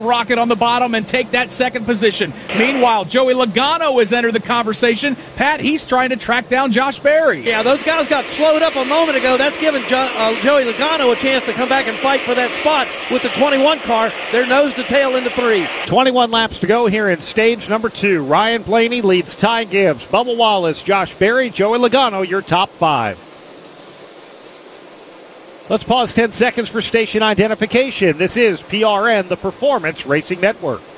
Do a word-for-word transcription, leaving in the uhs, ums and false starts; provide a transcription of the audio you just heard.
rocket on the bottom and take that second position. Meanwhile, Joey Logano has entered the conversation. Pat, he's trying to track down Josh Berry. Yeah, those guys got slowed up a moment ago. That's given jo- uh, Joey Logano a chance to come back and fight for that spot with the twenty-one car. They're nose to tail into three. twenty-one laps to go here in stage number two. Ryan Blaney leads Ty Gibbs, Bubba Wallace, Josh Berry, Joey Logano, your top five. Let's pause ten seconds for station identification. This is P R N, the Performance Racing Network.